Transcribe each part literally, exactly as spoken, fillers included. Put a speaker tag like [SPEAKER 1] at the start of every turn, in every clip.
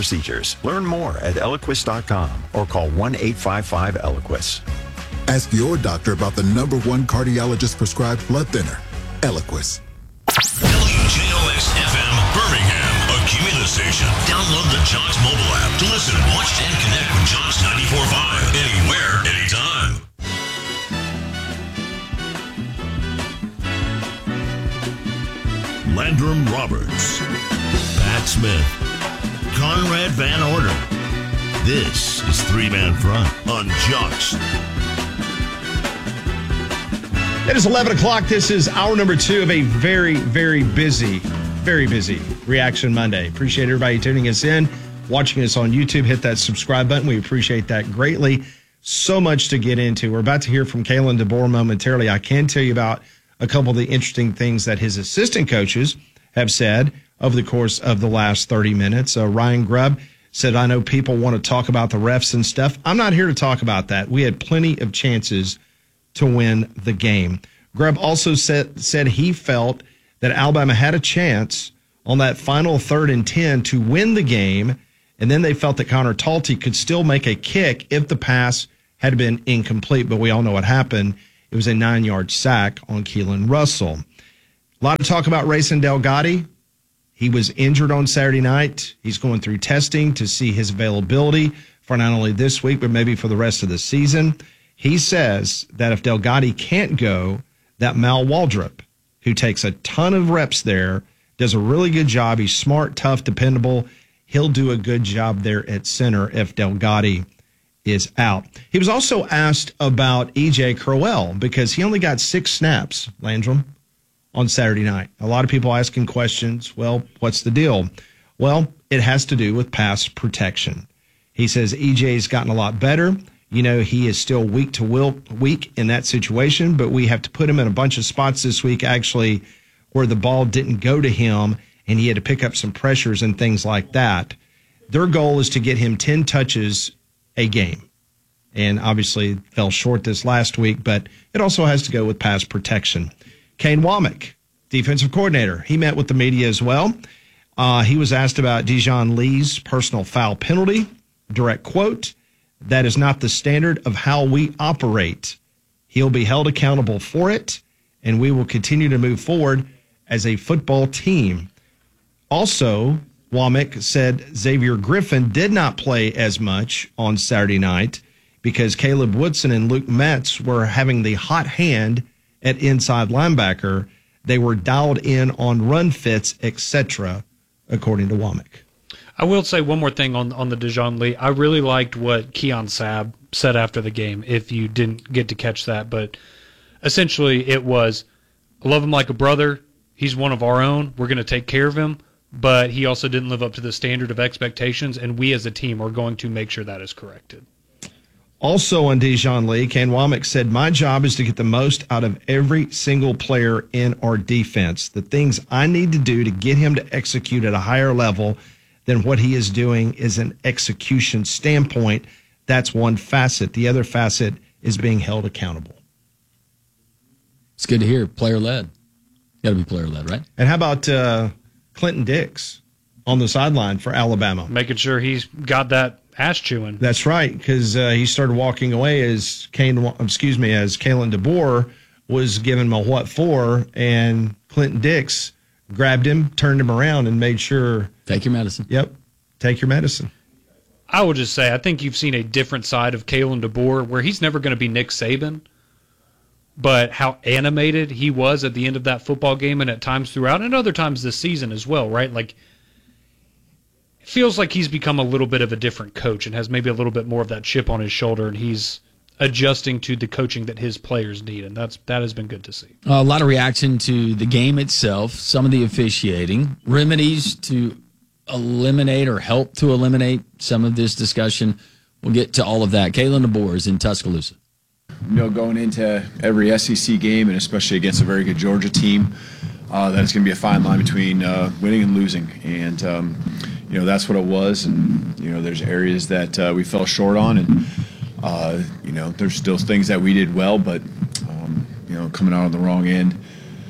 [SPEAKER 1] procedures. Learn more at Eliquis dot com or call one eight five five Eliquis.
[SPEAKER 2] Ask your doctor about the number one cardiologist-prescribed blood thinner, Eliquis.
[SPEAKER 3] W J O X F M Birmingham, a Cumulus station. Download the John's mobile app to listen, watch, and connect with John's ninety-four point five anywhere, anytime. Landrum Roberts, Pat Smith, Conrad Van Order. This is Three Man Front on Jock's.
[SPEAKER 4] It is eleven o'clock. This is hour number two of a very, very busy, very busy Reaction Monday. Appreciate everybody tuning us in, watching us on YouTube. Hit that subscribe button. We appreciate that greatly. So much to get into. We're about to hear from Kalen DeBoer momentarily. I can tell you about a couple of the interesting things that his assistant coaches have said over the course of the last thirty minutes. Uh, Ryan Grubb said, I know people want to talk about the refs and stuff. I'm not here to talk about that. We had plenty of chances to win the game. Grubb also said, said he felt that Alabama had a chance on that final third and ten to win the game, and then they felt that Connor Talty could still make a kick if the pass had been incomplete. But we all know what happened. It was a nine-yard sack on Keelan Russell. A lot of talk about Rayson Delgado. He was injured on Saturday night. He's going through testing to see his availability for not only this week, but maybe for the rest of the season. He says that if Delgado can't go, that Mal Waldrop, who takes a ton of reps there, does a really good job. He's smart, tough, dependable. He'll do a good job there at center if Delgado is out. He was also asked about E J Crowell because he only got six snaps, Landrum, on Saturday night. A lot of people asking questions. Well, what's the deal? Well, it has to do with pass protection. He says E J's gotten a lot better. You know, he is still weak to will, weak in that situation, but we have to put him in a bunch of spots this week, actually, where the ball didn't go to him, and he had to pick up some pressures and things like that. Their goal is to get him ten touches a game, and obviously fell short this last week, but it also has to go with pass protection. Kane Womack, defensive coordinator, he met with the media as well. Uh, he was asked about Dijon Lee's personal foul penalty. Direct quote, that is not the standard of how we operate. He'll be held accountable for it, and we will continue to move forward as a football team. Also, Womack said Xavier Griffin did not play as much on Saturday night because Caleb Woodson and Luke Metz were having the hot hand at inside linebacker. They were dialed in on run fits, et cetera, according to Womack.
[SPEAKER 5] I will say one more thing on on the Dijon Lee. I really liked what Keon Sabb said after the game, if you didn't get to catch that. But essentially it was, I love him like a brother. He's one of our own. We're going to take care of him. But he also didn't live up to the standard of expectations, and we as a team are going to make sure that is corrected.
[SPEAKER 4] Also on Dijon Lee, Kane Womack said, my job is to get the most out of every single player in our defense. The things I need to do to get him to execute at a higher level than what he is doing is an execution standpoint. That's one facet. The other facet is being held accountable.
[SPEAKER 6] It's good to hear. Player-led. Got to be player-led, right?
[SPEAKER 4] And how about uh, Clinton Dix on the sideline for Alabama?
[SPEAKER 5] Making sure he's got that ass chewing.
[SPEAKER 4] That's right, because uh, he started walking away as Kane, excuse me, as Kalen DeBoer was giving him a what for, and Clinton Dix grabbed him, turned him around, and made sure.
[SPEAKER 6] Take your medicine.
[SPEAKER 4] Yep, take your medicine.
[SPEAKER 5] I will just say, I think you've seen a different side of Kalen DeBoer where he's never going to be Nick Saban, but how animated he was at the end of that football game and at times throughout, and other times this season as well, right? Like, it feels like he's become a little bit of a different coach and has maybe a little bit more of that chip on his shoulder, and he's adjusting to the coaching that his players need, and that's that has been good to see.
[SPEAKER 6] Uh, a lot of reaction to the game itself, some of the officiating, remedies to eliminate or help to eliminate some of this discussion. We'll get to all of that. Kalen DeBoer is in Tuscaloosa.
[SPEAKER 7] You know, going into every S E C game, and especially against a very good Georgia team, uh, that it's going to be a fine line between uh, winning and losing. And, um, you know, that's what it was. And, you know, there's areas that uh, we fell short on. And, uh, you know, there's still things that we did well, but, um, you know, coming out on the wrong end,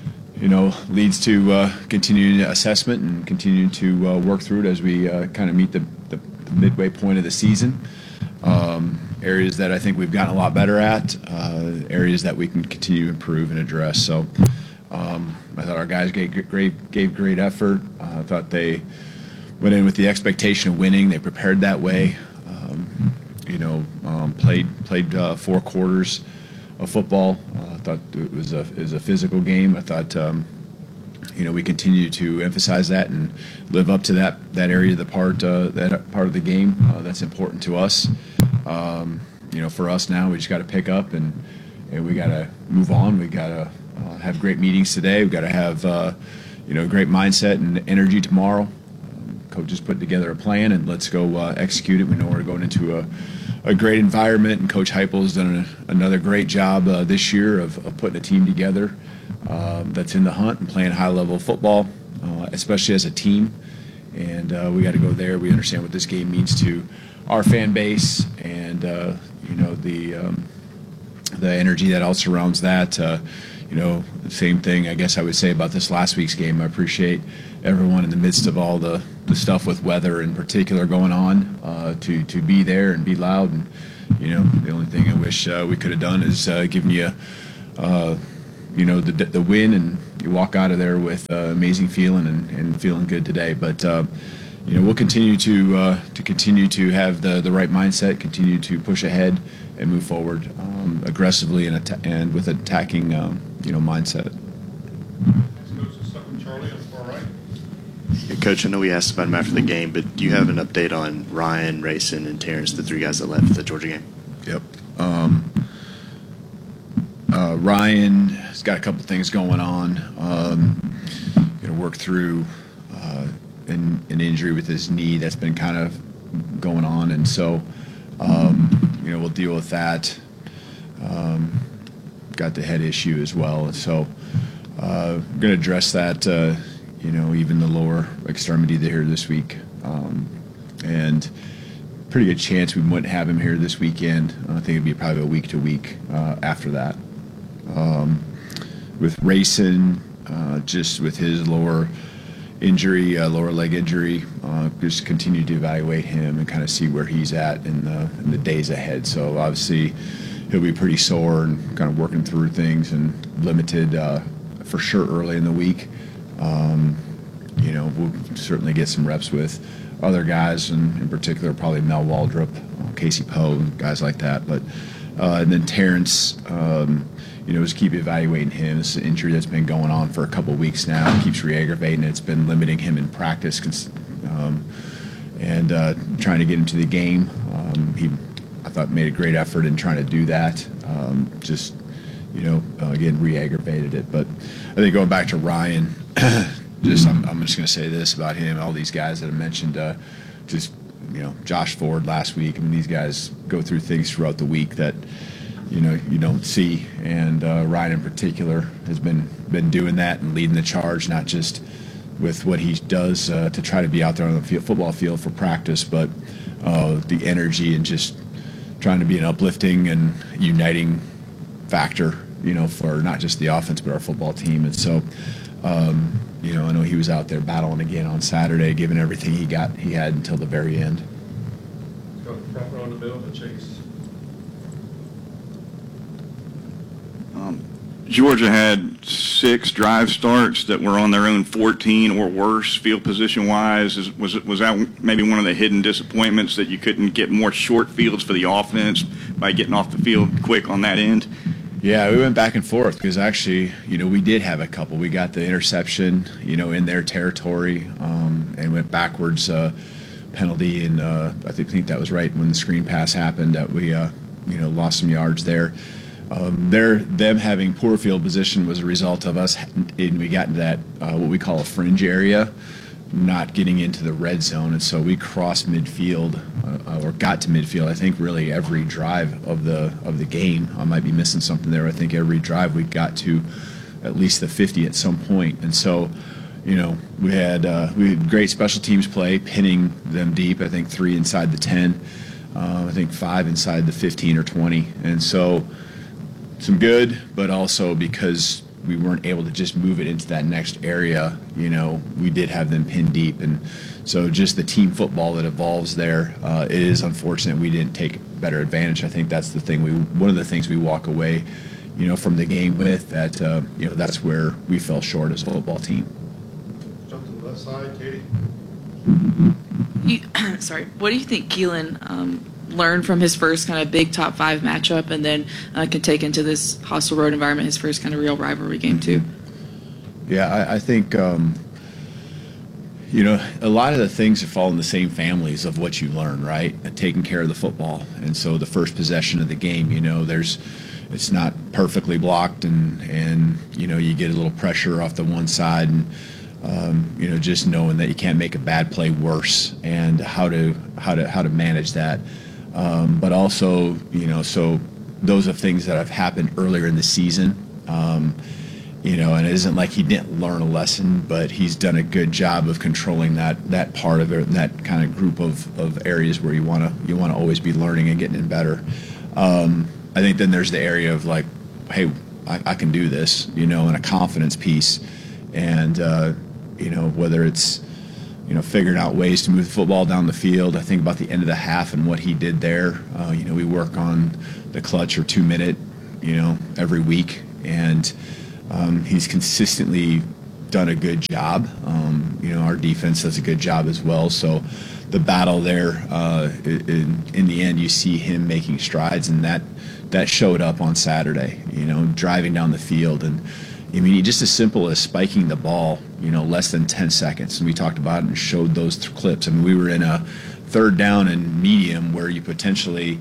[SPEAKER 7] you know, leads to uh, continued assessment and continue to uh, work through it as we uh, kind of meet the, the, the midway point of the season. Um, areas that I think we've gotten a lot better at, uh, areas that we can continue to improve and address. So um, I thought our guys gave great, gave great effort. Uh, I thought they went in with the expectation of winning. They prepared that way. Um, you know, um, played played uh, four quarters of football. Uh, I thought it was a it was a physical game. I thought um, you know we continue to emphasize that and live up to that that area of the part uh, that part of the game uh, that's important to us. Um, you know, for us now, we just got to pick up and and we got to move on. We got to uh, have great meetings today. We got to have uh, you know great mindset and energy tomorrow. Coaches put together a plan, and let's go uh, execute it. We know we're going into a, a great environment, and Coach Heupel has done a, another great job uh, this year of, of putting a team together um, that's in the hunt and playing high-level football, uh, especially as a team. And uh, we got to go there. We understand what this game means to our fan base, and uh, you know the um, the energy that all surrounds that. Uh, you know, the same thing I guess I would say about this last week's game. I appreciate everyone in the midst of all the, the stuff with weather in particular going on uh, to to be there and be loud. And you know, the only thing I wish uh, we could have done is uh, given you, uh, you know, the the win, and you walk out of there with uh, amazing feeling and, and feeling good today. But uh, you know, we'll continue to uh, to continue to have the the right mindset, continue to push ahead and move forward um, aggressively and atta- and with attacking um, you know mindset.
[SPEAKER 8] Hey, Coach, I know we asked about him after the game, but do you have an update on Ryan, Rayson, and Terrence, the three guys that left the Georgia game?
[SPEAKER 7] Yep. Um, uh, Ryan has got a couple things going on. Um, going to work through uh, an, an injury with his knee that's been kind of going on, and so um, you know we'll deal with that. Um, got the head issue as well, and so uh, we're going to address that. Uh, you know, even the lower extremity there this week. Um, and pretty good chance we wouldn't have him here this weekend. I think it'd be probably a week to week uh, after that. Um, with Rayson, uh, just with his lower injury, uh, lower leg injury, uh, just continue to evaluate him and kind of see where he's at in the, in the days ahead. So obviously he'll be pretty sore and kind of working through things and limited uh, for sure early in the week. Um, you know, we'll certainly get some reps with other guys, and in particular probably Mel Waldrop, uh, Casey Poe, and guys like that. But uh, and then Terrence, um, you know, just keep evaluating him. It's an injury that's been going on for a couple of weeks now. It keeps re-aggravating. It's been limiting him in practice, um, and uh, trying to get him to the game. Um, he, I thought, made a great effort in trying to do that. Um, just, you know, uh, again, re-aggravated it. But I think going back to Ryan. just I'm, I'm just going to say this about him, all these guys that I mentioned, uh, just, you know, Josh Ford last week. I mean, these guys go through things throughout the week that, you know, you don't see. And uh, Ryan in particular has been, been doing that and leading the charge, not just with what he does uh, to try to be out there on the field, football field for practice, but uh, the energy and just trying to be an uplifting and uniting factor, you know, for not just the offense but our football team. And so, Um, you know, I know he was out there battling again on Saturday, giving everything he got, he had until the very end.
[SPEAKER 9] Go front row in the bill to Chase.
[SPEAKER 10] Um, Georgia had six drive starts that were on their own fourteen or worse field position wise. Is, was it, was that maybe one of the hidden disappointments that you couldn't get more short fields for the offense by getting off the field quick on that end?
[SPEAKER 7] Yeah, we went back and forth because actually, you know, we did have a couple. We got the interception, you know, in their territory, um, and went backwards uh, penalty, and uh, I think, think that was right when the screen pass happened that we, uh, you know, lost some yards there. Um, their them having poor field position was a result of us, and we got into that uh, what we call a fringe area, not getting into the red zone, and so we crossed midfield uh, or got to midfield. I think really every drive of the of the game. I might be missing something there. I think every drive we got to at least the fifty at some point, and so you know we had uh, we had great special teams play, pinning them deep. I think three inside the ten, uh, I think five inside the fifteen or twenty, and so some good, but also because we weren't able to just move it into that next area. You know, we did have them pinned deep, and so just the team football that evolves there. Uh, it is unfortunate we didn't take better advantage. I think that's the thing. We one of the things we walk away, you know, from the game with that. Uh, you know, that's where we fell short as a football team.
[SPEAKER 9] Jump to the left side, Katie.
[SPEAKER 11] You, sorry. What do you think Keelan um, learned from his first kind of big top five matchup, and then uh, can take into this hostile road environment, his first kind of real rivalry game too?
[SPEAKER 7] Yeah, I, I think um, you know a lot of the things that fall in the same families of what you learn, right? Taking care of the football, and so the first possession of the game, you know, there's it's not perfectly blocked, and and you know you get a little pressure off the one side, and Um, you know, just knowing that you can't make a bad play worse, and how to how to how to manage that. Um, but also, you know, so those are things that have happened earlier in the season. Um, you know, and it isn't like he didn't learn a lesson, but he's done a good job of controlling that that part of it, that kind of group of, of areas where you want to you want to always be learning and getting in better. Um, I think then there's the area of like, hey, I, I can do this, you know, and a confidence piece, and uh, you know, whether it's, you know, figuring out ways to move the football down the field. I think about the end of the half and what he did there. Uh, you know, we work on the clutch or two minute, you know, every week, and um, he's consistently done a good job. Um, you know, our defense does a good job as well. So the battle there, uh, in, in the end, you see him making strides, and that that showed up on Saturday. You know, driving down the field, and I mean, just as simple as spiking the ball, you know, less than ten seconds. And we talked about it and showed those th- clips. I mean, we were in a third down and medium where you potentially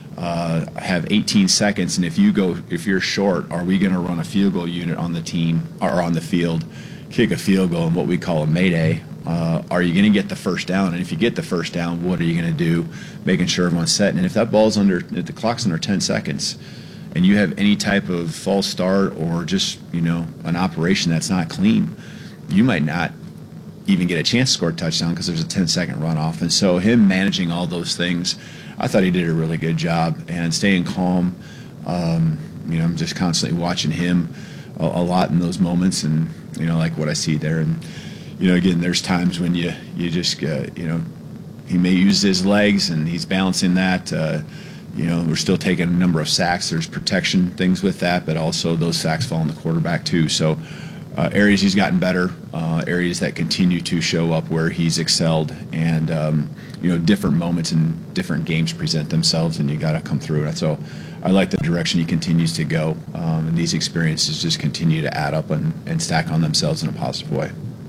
[SPEAKER 7] uh, have eighteen seconds. And if you go, if you're short, are we going to run a field goal unit on the team or on the field, kick a field goal in what we call a mayday? Uh, are you going to get the first down? And if you get the first down, what are you going to do? Making sure everyone's set. And if that ball's under, if the clock's under ten seconds, and you have any type of false start or just, you know, an operation that's not clean, you might not even get a chance to score a touchdown because there's a ten-second runoff. And so him managing all those things, I thought he did a really good job. And staying calm, um, you know, I'm just constantly watching him a, a lot in those moments, and, you know, like what I see there. And, you know, again, there's times when you, you just, uh, you know, he may use his legs and he's balancing that. Uh, You know, we're still taking a number of sacks. There's protection things with that, but also those sacks fall on the quarterback too. So uh, areas he's gotten better, uh, areas that continue to show up where he's excelled, and, um, you know, different moments and different games present themselves, and you got to come through it. So I like the direction he continues to go, um, and these experiences just continue to add up and, and stack on themselves in a positive way.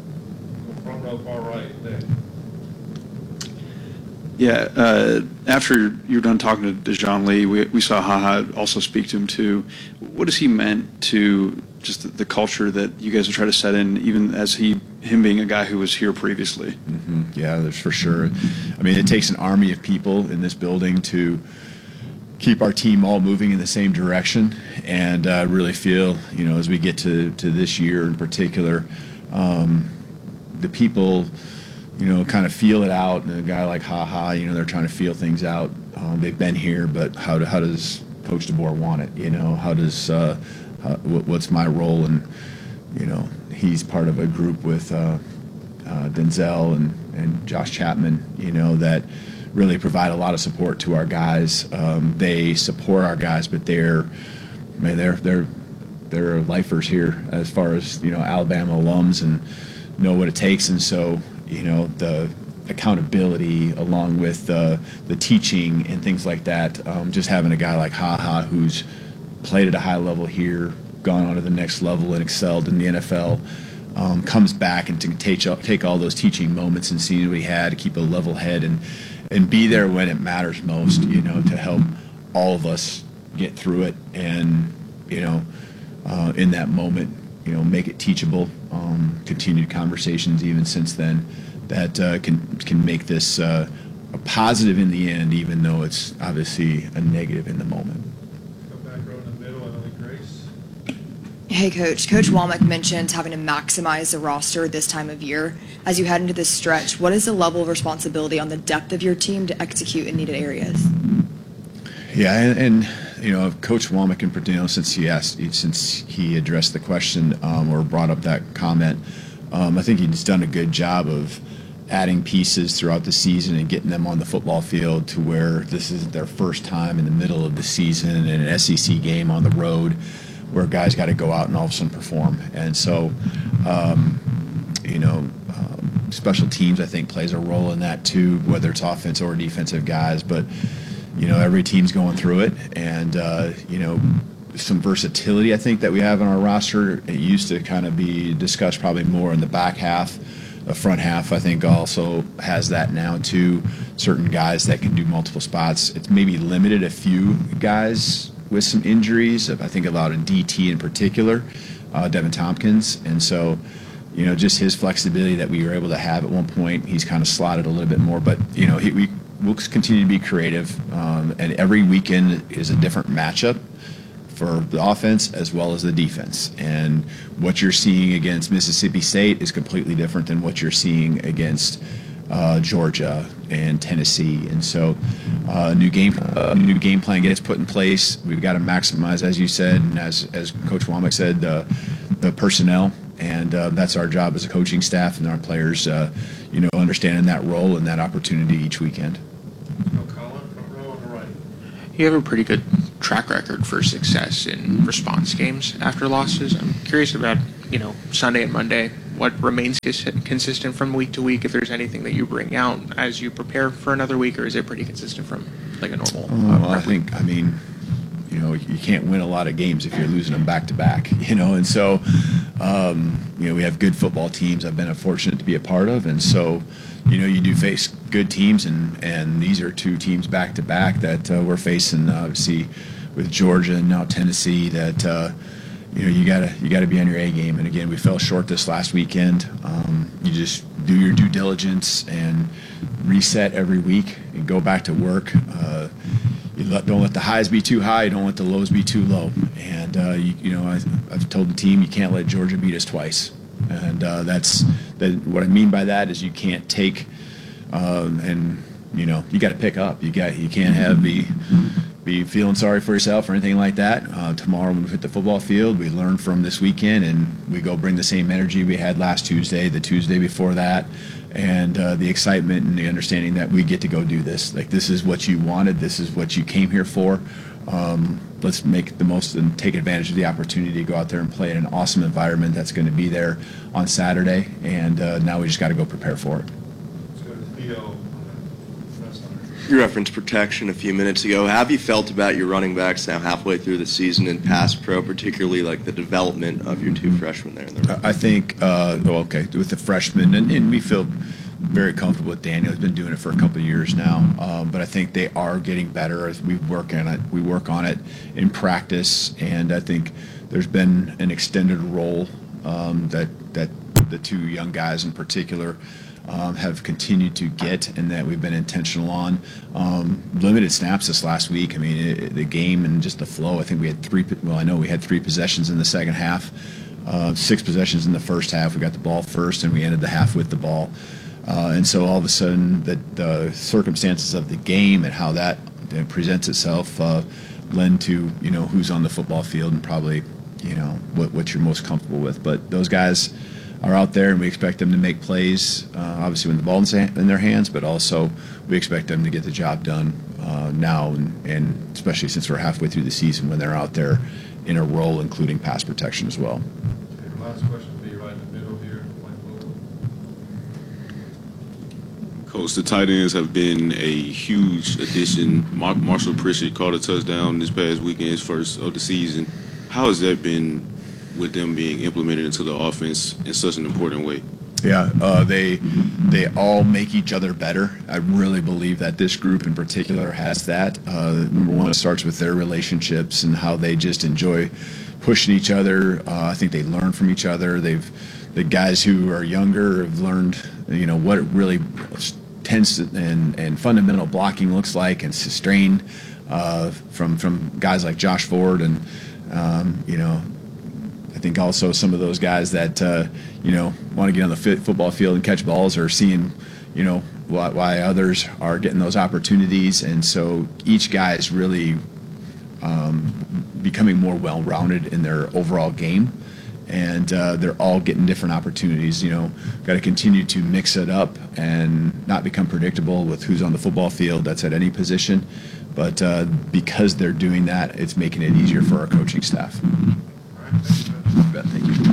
[SPEAKER 9] Front row, far right, there.
[SPEAKER 12] Yeah, uh, after you're done talking to Dejon Lee, we, we saw HaHa also speak to him too. What has he meant to just the, the culture that you guys are trying to set in, even as he him being a guy who was here previously?
[SPEAKER 7] Mm-hmm. Yeah, there's for sure. I mean, it takes an army of people in this building to keep our team all moving in the same direction, and uh, really feel, you know, as we get to, to this year in particular, um, the people, you know, kind of feel it out. And a guy like HaHa, you know, they're trying to feel things out. Um, they've been here, but how do, how does Coach DeBoer want it? You know, how does uh, how, what's my role? And, you know, he's part of a group with uh, uh, Denzel and, and Josh Chapman, you know, that really provide a lot of support to our guys. Um, they support our guys, but they're, I mean, they're they're they're lifers here as far as, you know, Alabama alums and know what it takes. And so, you know, the accountability along with uh, the teaching and things like that, um, just having a guy like HaHa who's played at a high level here, gone on to the next level and excelled in the N F L, um, comes back and to take, take all those teaching moments and seeing what he had, to keep a level head and, and be there when it matters most, you know, to help all of us get through it and, you know, uh, in that moment, you know, make it teachable, um, continued conversations even since then that uh, can can make this uh, a positive in the end, even though it's obviously a negative in the moment.
[SPEAKER 9] Come back row in the middle, Emily Grace.
[SPEAKER 13] Hey, Coach. Coach Womack mentioned having to maximize the roster this time of year. As you head into this stretch, what is the level of responsibility on the depth of your team to execute in needed areas?
[SPEAKER 7] Yeah, and, and you know, Coach Womack in particular, since he asked, since he addressed the question um, or brought up that comment, um, I think he's done a good job of adding pieces throughout the season and getting them on the football field to where this isn't their first time in the middle of the season in an S E C game on the road where guys got to go out and all of a sudden perform. And so, um, you know, um, special teams, I think, plays a role in that too, whether it's offensive or defensive guys. But, you know, every team's going through it. And, uh, you know, some versatility, I think, that we have in our roster. It used to kind of be discussed probably more in the back half. The front half, I think, also has that now too. Certain guys that can do multiple spots. It's maybe limited a few guys with some injuries. I think about a D T in particular, uh, Devin Tompkins. And so, you know, just his flexibility that we were able to have at one point, he's kind of slotted a little bit more. But, you know, he, we will continue to be creative. Um, and every weekend is a different matchup for the offense as well as the defense. And what you're seeing against Mississippi State is completely different than what you're seeing against uh, Georgia and Tennessee. And so uh, new game uh, new game plan gets put in place. We've got to maximize, as you said, and as, as Coach Womack said, the, the personnel. And uh, that's our job as a coaching staff and our players, uh, you know, understanding that role and that opportunity each weekend.
[SPEAKER 14] You have a pretty good track record for success in response games after losses. I'm curious about, you know, Sunday and Monday, what remains consistent from week to week, if there's anything that you bring out as you prepare for another week, or is it pretty consistent from like a normal uh,
[SPEAKER 7] well, I think, I mean, you know, you can't win a lot of games if you're losing them back to back, you know, and so, um, you know, we have good football teams I've been fortunate to be a part of, and so, you know, you do face good teams, and, and these are two teams back to back that uh, we're facing, uh, obviously, with Georgia and now Tennessee. That uh, you know you gotta you gotta be on your A game. And again, we fell short this last weekend. Um, you just do your due diligence and reset every week and go back to work. Uh, you let, don't let the highs be too high. Don't let the lows be too low. And uh, you, you know, I, I've told the team you can't let Georgia beat us twice. And uh, that's that. What I mean by that is you can't take um, and you know you got to pick up. You got you can't have be be feeling sorry for yourself or anything like that. Uh, tomorrow when we hit the football field, we learn from this weekend and we go bring the same energy we had last Tuesday, the Tuesday before that, and uh, the excitement and the understanding that we get to go do this. Like, this is what you wanted. This is what you came here for. Um, let's make the most and take advantage of the opportunity to go out there and play in an awesome environment that's going to be there on Saturday. And uh, now we just got to go prepare for it.
[SPEAKER 15] You referenced protection a few minutes ago. How have you felt about your running backs now halfway through the season in pass pro, particularly like the development of your two freshmen there in the
[SPEAKER 7] I think, uh, well, okay, with the freshmen, and, and we feel very comfortable with Daniel. He's been doing it for a couple of years now, um, but I think they are getting better as we work on it. We work on it in practice, and I think there's been an extended role um, that that the two young guys in particular Um, have continued to get, and that we've been intentional on. Um, limited snaps this last week. I mean, it, the game and just the flow. I think we had three. Well, I know we had three possessions in the second half, uh, six possessions in the first half. We got the ball first, and we ended the half with the ball. Uh, and so all of a sudden, the, the circumstances of the game and how that uh, presents itself uh, lend to you know who's on the football field and probably you know what what you're most comfortable with. But those guys are out there, and we expect them to make plays, uh, obviously when the ball's in their hands, but also we expect them to get the job done uh, now, and, and especially since we're halfway through the season when they're out there in a role, including pass protection as well.
[SPEAKER 9] Okay, last question will be right in the middle here.
[SPEAKER 16] Coach, the tight ends have been a huge addition. Mar- Marshall Pritchett caught a touchdown this past weekend, his first of the season. How has that been with them being implemented into the offense in such an important way?
[SPEAKER 7] Yeah, uh, they they all make each other better. I really believe that this group in particular has that. Uh, number one, it starts with their relationships and how they just enjoy pushing each other. Uh, I think they learn from each other. They've the guys who are younger have learned, you know, what it really tends to, and and fundamental blocking looks like, and sustain uh, from from guys like Josh Ford, and um, you know. I think also some of those guys that uh, you know want to get on the fit football field and catch balls are seeing, you know, why, why others are getting those opportunities, and so each guy is really um, becoming more well-rounded in their overall game. And uh, they're all getting different opportunities. You know, got to continue to mix it up and not become predictable with who's on the football field. That's at any position. But uh, because they're doing that, it's making it easier for our coaching staff. Thank you.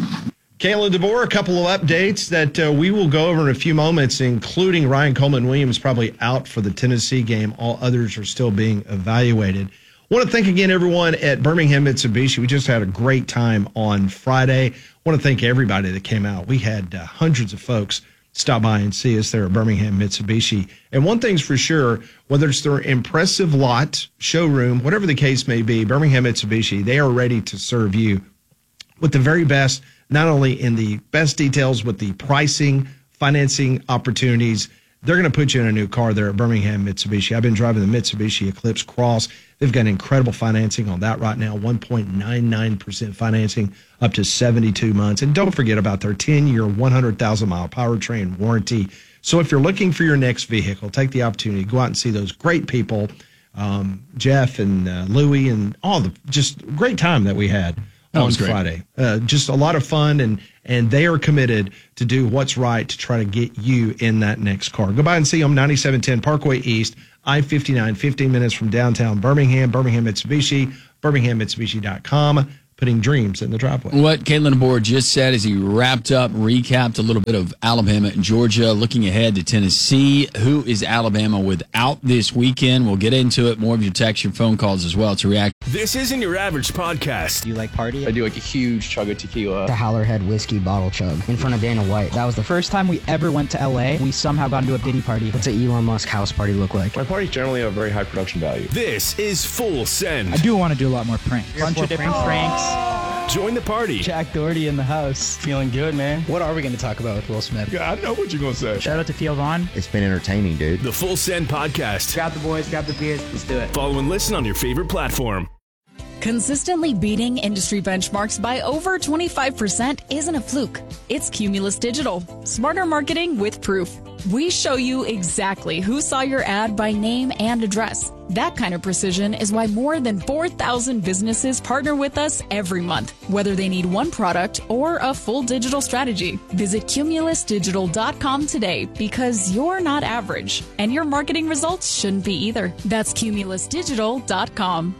[SPEAKER 4] Kalen DeBoer, a couple of updates that uh, we will go over in a few moments, including Ryan Coleman-Williams probably out for the Tennessee game. All others are still being evaluated. I want to thank again everyone at Birmingham Mitsubishi. We just had a great time on Friday. I want to thank everybody that came out. We had uh, hundreds of folks stop by and see us there at Birmingham Mitsubishi. And one thing's for sure, whether it's their impressive lot, showroom, whatever the case may be, Birmingham Mitsubishi, they are ready to serve you with the very best, not only in the best details with the pricing, financing opportunities. They're going to put you in a new car there at Birmingham Mitsubishi. I've been driving the Mitsubishi Eclipse Cross. They've got incredible financing on that right now, one point nine nine percent financing up to seventy-two months. And don't forget about their ten-year, one hundred thousand mile powertrain warranty. So if you're looking for your next vehicle, take the opportunity, go out and see those great people, um, Jeff and uh, Louie, and all the just great time that we had on Friday. Uh, just a lot of fun, and and they are committed to do what's right to try to get you in that next car. Go by and see them, ninety-seven ten Parkway East, I fifty-nine, fifteen minutes from downtown Birmingham, Birmingham Mitsubishi, birmingham mitsubishi dot com, putting dreams in the driveway.
[SPEAKER 6] What Kalen DeBoer just said as he wrapped up, recapped a little bit of Alabama and Georgia, looking ahead to Tennessee. Who is Alabama without this weekend? We'll get into it. More of your text, your phone calls as well to react.
[SPEAKER 17] This isn't your average podcast.
[SPEAKER 18] Do you like party?
[SPEAKER 19] I do like a huge chug of tequila.
[SPEAKER 18] The Howlerhead whiskey bottle chug in front of Dana White. That was the first time we ever went to L A. We somehow got into a Diddy party. What's an Elon Musk house party look like?
[SPEAKER 19] My parties generally have very high production value.
[SPEAKER 17] This is Full Send.
[SPEAKER 18] I do want to do a lot more pranks. A bunch of different pranks. pranks.
[SPEAKER 17] Join the party.
[SPEAKER 18] Jack Doherty in the house. Feeling good, man. What are we going to talk about with Will Smith?
[SPEAKER 17] Yeah, I know what you're going to say.
[SPEAKER 18] Shout out to Theo Vaughn.
[SPEAKER 20] It's been entertaining, dude.
[SPEAKER 17] The Full Send Podcast.
[SPEAKER 18] Grab the boys, grab the beers. Let's do it.
[SPEAKER 17] Follow and listen on your favorite platform.
[SPEAKER 21] Consistently beating industry benchmarks by over twenty-five percent isn't a fluke. It's Cumulus Digital. Smarter marketing with proof. We show you exactly who saw your ad by name and address. That kind of precision is why more than four thousand businesses partner with us every month, whether they need one product or a full digital strategy. Visit cumulus digital dot com today, because you're not average, and your marketing results shouldn't be either. That's cumulus digital dot com.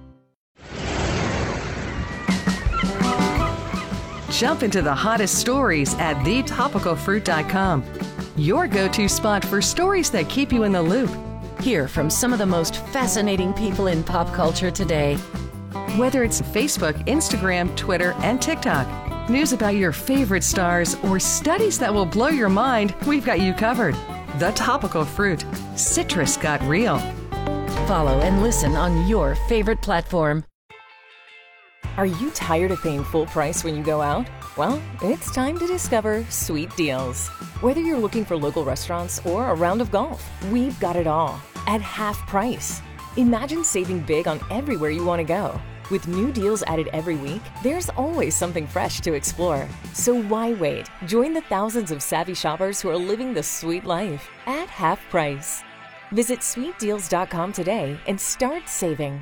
[SPEAKER 22] Jump into the hottest stories at the topical fruit dot com. Your go-to spot for stories that keep you in the loop. Hear from some of the most fascinating people in pop culture today. Whether it's Facebook, Instagram, Twitter, and TikTok, news about your favorite stars, or studies that will blow your mind, we've got you covered. The Topical Fruit. Citrus got real.
[SPEAKER 23] Follow and listen on your favorite platform. Are you tired of paying full price when you go out? Well, it's time to discover Sweet Deals. Whether you're looking for local restaurants or a round of golf, we've got it all at half price. Imagine saving big on everywhere you want to go. With new deals added every week, there's always something fresh to explore. So why wait? Join the thousands of savvy shoppers who are living the sweet life at half price. Visit sweet deals dot com today and start saving.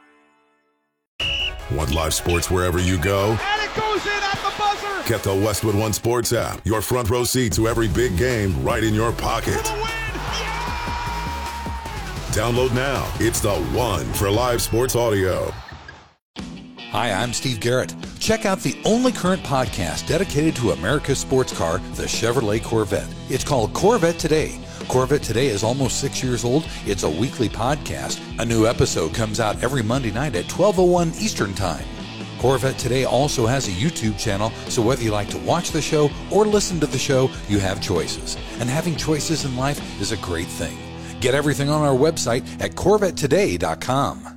[SPEAKER 24] Want live sports wherever you go?
[SPEAKER 25] And it goes in at the buzzer!
[SPEAKER 24] Get the Westwood One Sports app. Your front row seat to every big game right in your pocket. Download now. It's the one for live sports audio.
[SPEAKER 26] Hi, I'm Steve Garrett. Check out the only current podcast dedicated to America's sports car, the Chevrolet Corvette. It's called Corvette Today. Corvette Today is almost six years old. It's a weekly podcast. A new episode comes out every Monday night at twelve oh one Eastern Time. Corvette Today also has a YouTube channel, so whether you like to watch the show or listen to the show, you have choices. And having choices in life is a great thing. Get everything on our website at corvette today dot com.